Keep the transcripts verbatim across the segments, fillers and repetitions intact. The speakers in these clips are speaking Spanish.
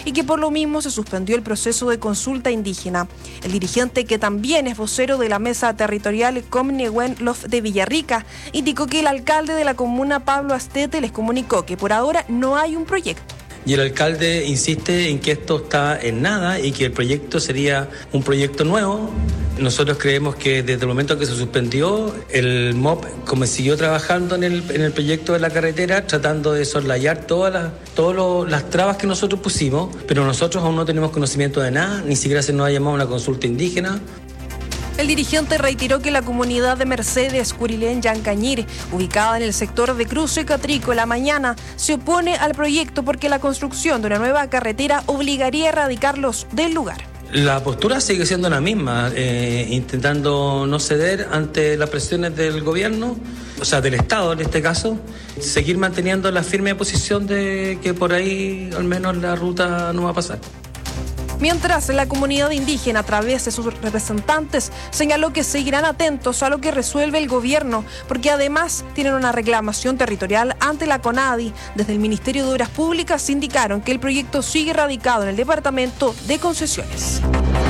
y que por lo mismo se suspendió el proceso de consulta indígena. El dirigente, que también es vocero de la mesa territorial Comnehuen Lof de Villarrica, indicó que el alcalde de la comuna, Pablo Astete, les comunicó que por ahora no hay un proyecto. Y el alcalde insiste en que esto está en nada y que el proyecto sería un proyecto nuevo. Nosotros creemos que desde el momento que se suspendió, el M O P como siguió trabajando en el, en el proyecto de la carretera, tratando de soslayar todas las, todas lo, las trabas que nosotros pusimos, pero nosotros aún no tenemos conocimiento de nada, ni siquiera se nos ha llamado una consulta indígena. El dirigente reiteró que la comunidad de Mercedes Curilén Yancañir, ubicada en el sector de Cruce Catrico La Mañana, se opone al proyecto porque la construcción de una nueva carretera obligaría a erradicarlos del lugar. La postura sigue siendo la misma, eh, intentando no ceder ante las presiones del gobierno, o sea, del Estado en este caso, seguir manteniendo la firme posición de que por ahí al menos la ruta no va a pasar. Mientras, la comunidad indígena, a través de sus representantes, señaló que seguirán atentos a lo que resuelve el gobierno, porque además tienen una reclamación territorial ante la CONADI. Desde el Ministerio de Obras Públicas indicaron que el proyecto sigue radicado en el Departamento de Concesiones.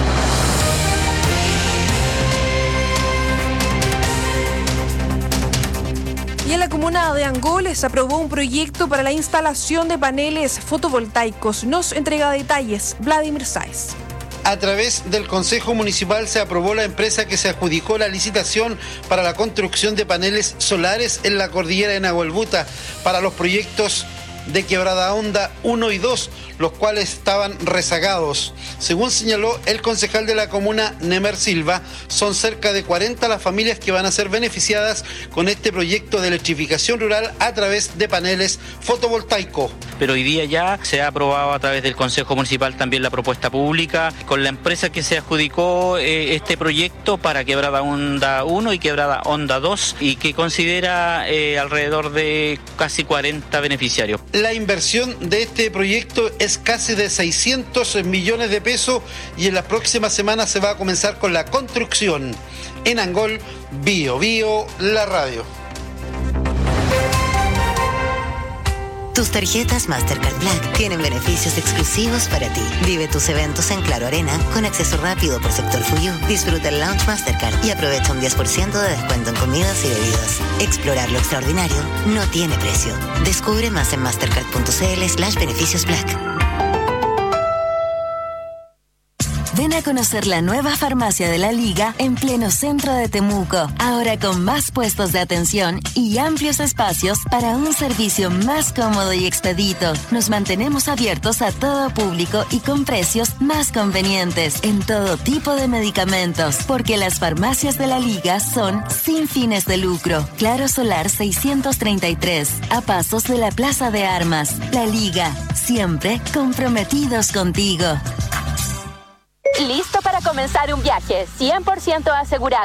Y en la comuna de Angol se aprobó un proyecto para la instalación de paneles fotovoltaicos. Nos entrega detalles Vladimir Sáez. A través del Consejo Municipal se aprobó la empresa que se adjudicó la licitación para la construcción de paneles solares en la cordillera de Nahuelbuta para los proyectos de Quebrada Honda uno y dos, los cuales estaban rezagados. Según señaló el concejal de la comuna, Nemer Silva, son cerca de cuarenta las familias que van a ser beneficiadas con este proyecto de electrificación rural a través de paneles fotovoltaicos. Pero hoy día ya se ha aprobado a través del Consejo Municipal también la propuesta pública con la empresa que se adjudicó eh, este proyecto para Quebrada Honda uno y Quebrada Honda dos y que considera eh, alrededor de casi cuarenta beneficiarios. La inversión de este proyecto es casi de seiscientos millones de pesos y en las próximas semanas se va a comenzar con la construcción. En Angol, Bio Bio, la radio. Tus tarjetas Mastercard Black tienen beneficios exclusivos para ti. Vive tus eventos en Claro Arena con acceso rápido por sector Fuyú. Disfruta el Lounge Mastercard y aprovecha un diez por ciento de descuento en comidas y bebidas. Explorar lo extraordinario no tiene precio. Descubre más en mastercard.cl slash beneficios black. Ven a conocer la nueva farmacia de la Liga en pleno centro de Temuco. Ahora con más puestos de atención y amplios espacios para un servicio más cómodo y expedito. Nos mantenemos abiertos a todo público y con precios más convenientes en todo tipo de medicamentos. Porque las farmacias de la Liga son sin fines de lucro. Claro Solar seiscientos treinta y tres, a pasos de la Plaza de Armas. La Liga, siempre comprometidos contigo. ¿Listo para comenzar un viaje cien por ciento asegurado